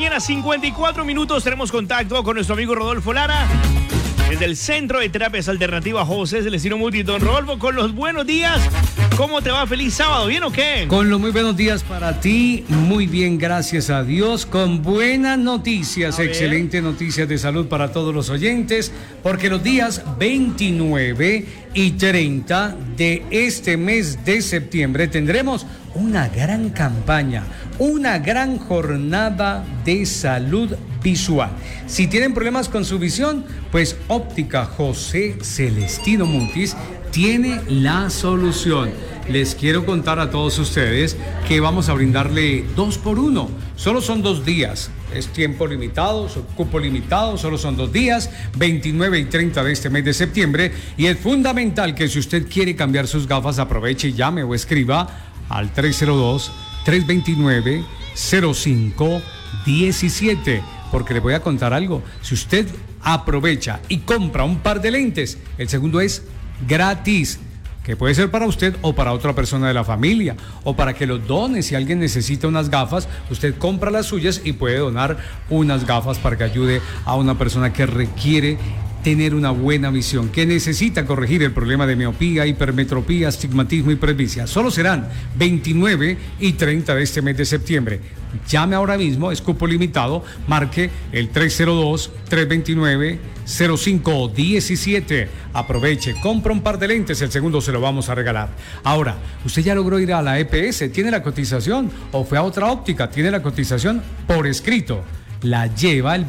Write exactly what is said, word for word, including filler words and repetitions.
mañana, cincuenta y cuatro minutos. Tenemos contacto con nuestro amigo Rodolfo Lara, desde el Centro de Terapias Alternativas José Celestino Muti. Don Rodolfo, con los buenos días. ¿Cómo te va? Feliz sábado, ¿bien o qué? Con los muy buenos días para ti, muy bien, gracias a Dios, con buenas noticias, excelentes noticias de salud para todos los oyentes, porque los días veintinueve y treinta de este mes de septiembre tendremos una gran campaña, una gran jornada de salud visual. Si tienen problemas con su visión, pues Óptica José Celestino Mutis tiene la solución. Les quiero contar a todos ustedes que vamos a brindarle dos por uno. Solo son dos días. Es tiempo limitado, es cupo limitado, solo son dos días, veintinueve y treinta de este mes de septiembre. Y es fundamental que si usted quiere cambiar sus gafas, aproveche y llame o escriba al tres cero dos, tres dos nueve, cero cinco uno siete. Porque le voy a contar algo. Si usted aprovecha y compra un par de lentes, el segundo es gratis, que puede ser para usted o para otra persona de la familia, o para que los done. Si alguien necesita unas gafas, usted compra las suyas y puede donar unas gafas para que ayude a una persona que requiere tener una buena visión, que necesita corregir el problema de miopía, hipermetropía, astigmatismo y presbicia. Solo serán veintinueve y treinta de este mes de septiembre. Llame ahora mismo, es cupo limitado, marque el tres cero dos, tres dos nueve, cero cinco uno siete. Aproveche, compra un par de lentes, el segundo se lo vamos a regalar. Ahora, usted ya logró ir a la E P S, tiene la cotización, o fue a otra óptica, tiene la cotización por escrito. La lleva el